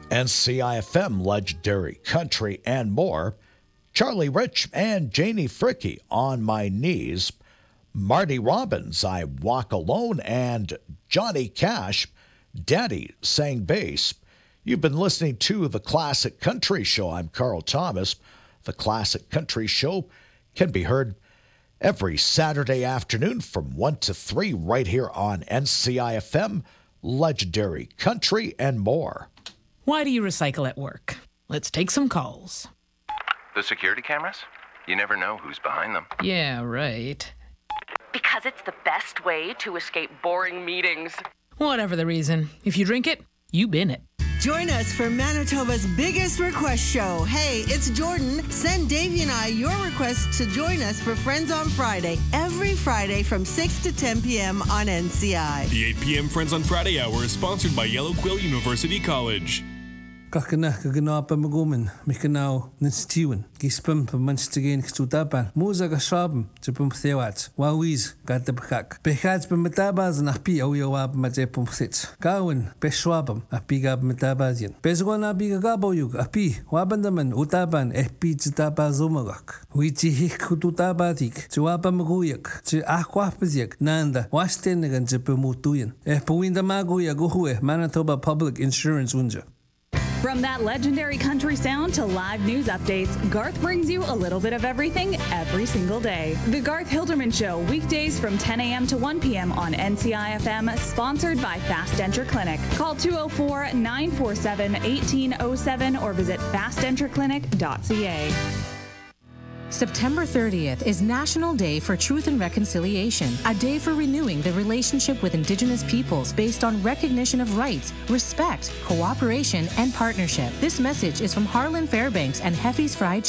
NCIFM, Legendary Country, and more. Charlie Rich and Janie Fricke, On My Knees. Marty Robbins, I Walk Alone, and Johnny Cash, Daddy Sang Bass. You've been listening to The Classic Country Show. I'm Carl Thomas. The Classic Country Show can be heard every Saturday afternoon from 1 to 3 right here on NCIFM, Legendary Country, and more. Why do you recycle at work? Let's take some calls. The security cameras? You never know who's behind them. Yeah, right. Because it's the best way to escape boring meetings. Whatever the reason, if you drink it, you bin it. Join us for Manitoba's biggest request show. Hey, it's Jordan. Send Davey and I your request to join us for Friends on Friday. Every Friday from 6 to 10 p.m. on NCI. The 8 p.m. Friends on Friday hour is sponsored by Yellow Quill University College. Kakana kagana pa magumen mikanaw nin Steven gispum pa manstigen kstutapan muza ga shabm tipum thewat wawiz gadabkak behats pa matabaz nach pi awiyawab matepum thits kawin peshwabam apigab matabazien bezgona biga gaboyug api wabandaman utaban fp tabazumagak witi hikututabatik tuapa maguyak ti aquapziak nanda wastenegan tipumutuyen puinda maguya guhue Manitoba Public Insurance unja. From that legendary country sound to live news updates, Garth brings you a little bit of everything every single day. The Garth Hilderman Show, weekdays from 10 a.m. to 1 p.m. on NCIFM, sponsored by Fast Enter Clinic. Call 204-947-1807 or visit fastenterclinic.ca. September 30th is National Day for Truth and Reconciliation, a day for renewing the relationship with Indigenous peoples based on recognition of rights, respect, cooperation, and partnership. This message is from Harlan Fairbanks and Heffy's Fried